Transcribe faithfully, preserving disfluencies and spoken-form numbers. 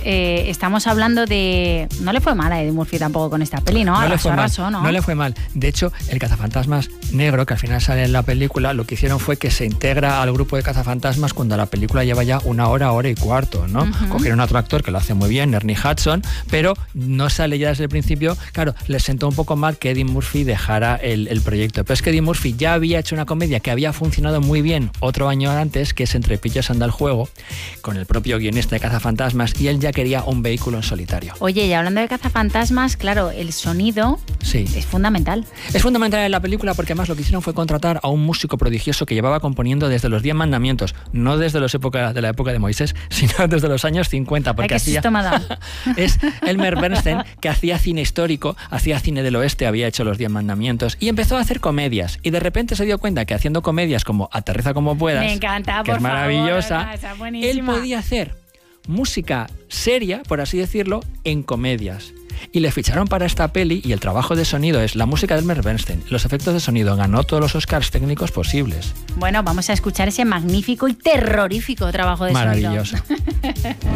eh, estamos hablando de... No le fue mal a Eddie Murphy tampoco con esta peli, ¿no? No arrasó, le fue mal, arrasó, ¿no? no le fue mal. De hecho, el cazafantasmas negro, que al final sale en la película, lo que hicieron fue que se integra al grupo de cazafantasmas cuando la película lleva ya una hora, hora y cuarto, ¿no? Uh-huh. Cogieron a otro actor que lo hace muy bien, Ernie Hudson, pero no sale ya desde el principio. Claro, les sentó un poco mal que Eddie Murphy dejara el, el proyecto. Pero es que Eddie Murphy ya había hecho una comedia que había funcionado muy bien otro año antes, que es Entre pillos anda el juego, con el propio guionista de cazafantasmas, y él ya quería un vehículo en solitario. Oye, y hablando de cazafantasmas, claro, el sonido sí. es fundamental. Es fundamental en la película porque además lo que hicieron fue contratar a un músico prodigioso que llevaba componiendo desde los Diez Mandamientos, no desde los época, de la época de Moisés, sino desde los años cincuenta. Porque Ay, qué hacía... es Elmer Bernstein, que hacía cine histórico, hacía cine del oeste, había hecho los Diez Mandamientos y empezó a hacer comedias. Y de repente se dio cuenta que haciendo comedias como Aterriza como puedas, Me encanta, que por es maravillosa, favor, él podía hacer música seria, por así decirlo, en comedias. Y le ficharon para esta peli y el trabajo de sonido es la música de Elmer Bernstein. Los efectos de sonido, ganó todos los Oscars técnicos posibles. Bueno, vamos a escuchar ese magnífico y terrorífico trabajo de Maravilloso. sonido. Maravilloso.